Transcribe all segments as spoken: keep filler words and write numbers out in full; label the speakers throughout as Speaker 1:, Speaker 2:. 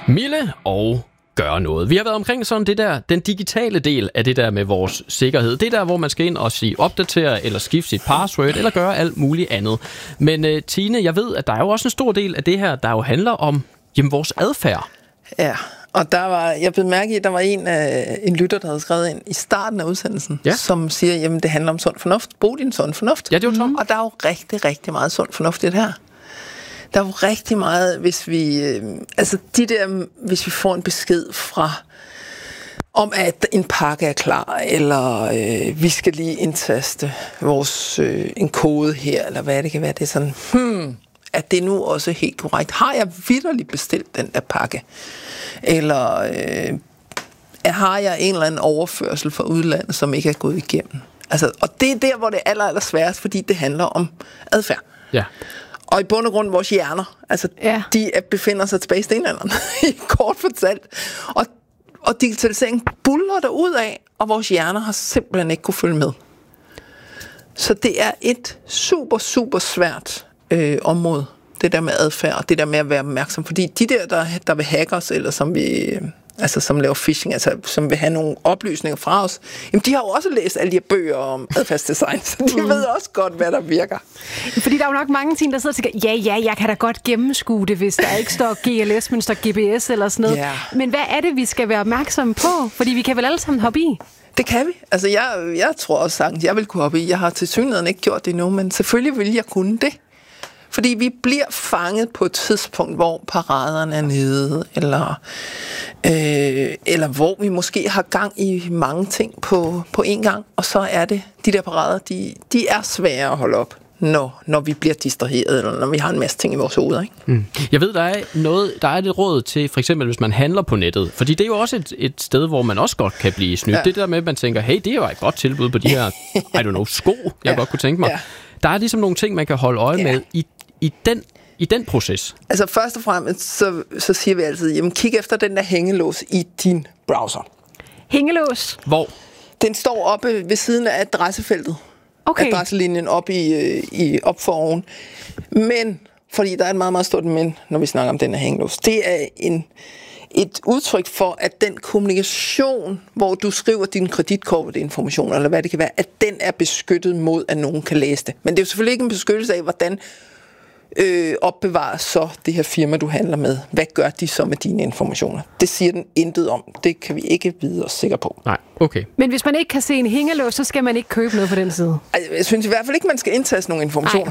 Speaker 1: Mille og gøre noget. Vi har været omkring sådan det der, den digitale del af det der med vores sikkerhed. Det der, hvor man skal ind og sige opdatere, eller skifte sit password, eller gøre alt muligt andet. Men uh, Tine, jeg ved, at der er jo også en stor del af det her, der jo handler om jamen, vores adfærd.
Speaker 2: Ja, og der var, jeg blev mærke i, at der var en, uh, en lytter, der havde skrevet ind i starten af udsendelsen, ja. som siger, jamen det handler om sund fornuft. Brug din sund fornuft.
Speaker 1: Ja, det var Tom.
Speaker 2: Og der er jo rigtig, rigtig meget sund fornuft i det her. Der er jo rigtig meget, hvis vi, øh, altså de der, hvis vi får en besked fra, om at en pakke er klar, eller øh, vi skal lige indtaste vores, øh, en kode her, eller hvad det kan være, det er sådan, hmm, er det nu også helt korrekt? Har jeg vitterligt bestilt den der pakke? Eller øh, har jeg en eller anden overførsel fra udlandet, som ikke er gået igennem? Altså, og det er der, hvor det er aller, aller sværest, fordi det handler om adfærd.
Speaker 1: Ja.
Speaker 2: Og i bund og grund vores hjerner, altså ja. de befinder sig tilbage i stenalderen, kort fortalt. Og, og digitaliseringen buller der ud af, og vores hjerner har simpelthen ikke kunne følge med. Så det er et super, super svært øh, område, det der med adfærd, og det der med at være opmærksom. Fordi de der, der, der vil hacke os, eller som vi... altså som laver phishing, altså som vil have nogle oplysninger fra os, jamen de har jo også læst alle de her bøger om adfærdsdesign, så de mm. ved også godt, hvad der virker.
Speaker 3: Fordi der er jo nok mange ting, der sidder og tænker, ja, ja, jeg kan da godt gennemskue det, hvis der ikke står G L S, men står G P S eller sådan noget. Yeah. Men hvad er det, vi skal være opmærksomme på? Fordi vi kan vel alle sammen hoppe i?
Speaker 2: Det kan vi. Altså jeg, jeg tror også sagtens, jeg vil kunne hoppe i. Jeg har til synligheden ikke gjort det endnu, men selvfølgelig vil jeg kunne det. Fordi vi bliver fanget på et tidspunkt, hvor paraderne er nede, eller, øh, eller hvor vi måske har gang i mange ting på, på én gang, og så er det, de der parader, de, de er svære at holde op, når, når vi bliver distraheret, eller når vi har en masse ting i vores hoveder. Ikke?
Speaker 1: Mm. Jeg ved, der er, noget, der er et råd til, for eksempel hvis man handler på nettet, fordi det er jo også et, et sted, hvor man også godt kan blive snydt. Ja. Det der med, at man tænker, hey, det er jo et godt tilbud på de her, I don't know, sko, jeg ja. godt kunne tænke mig. Ja. Der er ligesom nogle ting, man kan holde øje ja. med i I den, I den proces?
Speaker 2: Altså først og fremmest, så, så siger vi altid, jamen kig efter den der hængelås i din browser.
Speaker 3: Hængelås?
Speaker 2: Hvor? Den står oppe ved siden af adressefeltet. Okay. Adresselinjen op, i, i, op for oven. Men, fordi der er et meget, meget stort men, når vi snakker om den her hængelås, det er en, et udtryk for, at den kommunikation, hvor du skriver din kreditkortinformation, eller hvad det kan være, at den er beskyttet mod, at nogen kan læse det. Men det er jo selvfølgelig ikke en beskyttelse af, hvordan Øh, opbevarer så det her firma, du handler med. Hvad gør de så med dine informationer? Det siger den intet om. Det kan vi ikke vide os sikre på.
Speaker 1: Nej, okay.
Speaker 3: Men hvis man ikke kan se en hængelås, så skal man ikke købe noget på den side?
Speaker 2: Altså, jeg synes i hvert fald ikke, man skal indtaste nogle informationer.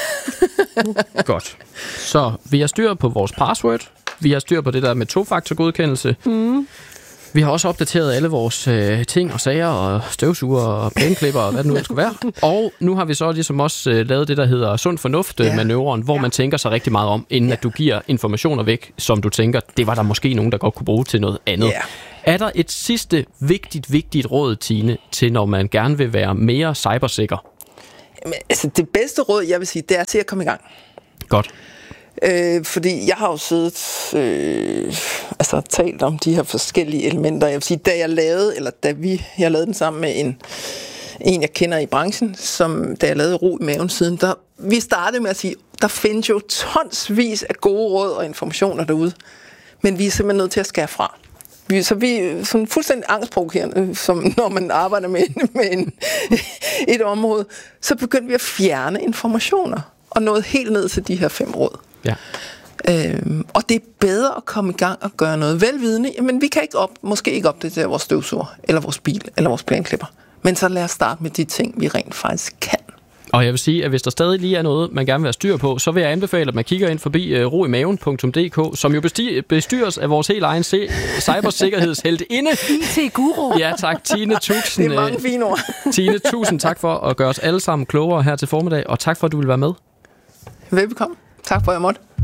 Speaker 1: Godt. Så vi har styr på vores password. Vi har styr på det der med tofaktorgodkendelse. Mm. Vi har også opdateret alle vores øh, ting og sager og støvsuger og plæneklipper og hvad det nu skal være. Og nu har vi så ligesom også øh, lavet det, der hedder sund fornuft-manøvren, hvor ja. man tænker sig rigtig meget om, inden ja. at du giver informationer væk, som du tænker, det var der måske nogen, der godt kunne bruge til noget andet. Ja. Er der et sidste vigtigt, vigtigt råd, Tine, til når man gerne vil være mere cybersikker?
Speaker 2: Jamen, altså, det bedste råd, jeg vil sige, det er til at komme i gang.
Speaker 1: Godt.
Speaker 2: Øh, fordi jeg har jo siddet øh, altså talt om de her forskellige elementer. Jeg vil sige, da jeg lavede, eller da vi, jeg lavede den sammen med en, en jeg kender i branchen, som da jeg lavede Ro i maven siden, der, vi startede med at sige, der findes jo tonsvis af gode råd og informationer derude, men vi er simpelthen nødt til at skære fra. Vi, så vi er sådan fuldstændig angstprovokerende, som når man arbejder med, med en, et område, så begyndte vi at fjerne informationer og nåede helt ned til de her fem råd. Ja. Øhm, og det er bedre at komme i gang og gøre noget velvidende. Men vi kan ikke op, måske ikke opdatere vores støvsuger, eller vores bil, eller vores plænklipper. Men så lad os starte med de ting, vi rent faktisk kan.
Speaker 1: Og jeg vil sige, at hvis der stadig lige er noget, man gerne vil have styr på, så vil jeg anbefale, at man kigger ind forbi uh, ro i maven punktum d k, som jo besti- bestyres af vores helt egen se- cybersikkerhedsheltinde.
Speaker 3: I T-guru.
Speaker 1: Ja, tak. Tine Tuxen.
Speaker 2: Det er mange fine ord.
Speaker 1: Tine, tusind tak for at gøre os alle sammen klogere her til formiddag, og tak for, at du vil være med.
Speaker 2: Velbekomme. Tak for, at jeg måtte.